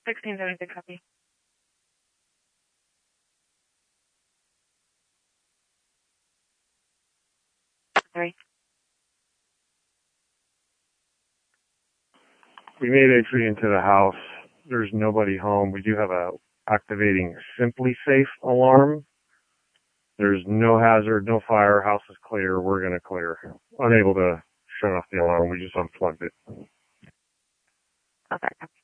1676 copy. Sorry. We made entry into the house. There's nobody home. We do have a activating Simply Safe alarm. There's no hazard, no fire. House is clear. We're going to clear. Unable to shut off the alarm. We just unplugged it. Oh, sorry.